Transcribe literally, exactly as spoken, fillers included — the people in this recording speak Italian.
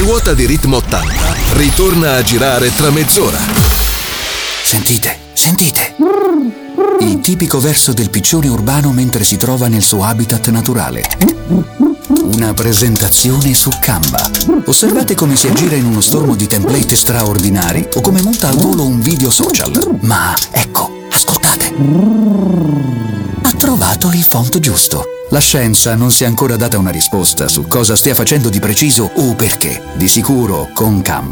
ruota di Ritmo ottanta ritorna a girare tra mezz'ora. Sentite, sentite. Il tipico verso del piccione urbano mentre si trova nel suo habitat naturale. Una presentazione su Canva. Osservate come si aggira in uno stormo di template straordinari o come monta al volo un video social. Ma ecco, ascoltate. Ha trovato il font giusto. La scienza non si è ancora data una risposta su cosa stia facendo di preciso o perché. Di sicuro, con Canva